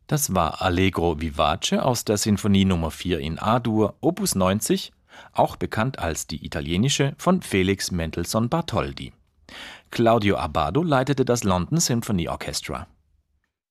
Das war Allegro vivace aus der Sinfonie Nummer 4 in A-Dur, Opus 90, auch bekannt als die italienische von Felix Mendelssohn Bartholdy. Claudio Abbado leitete das London Symphony Orchestra.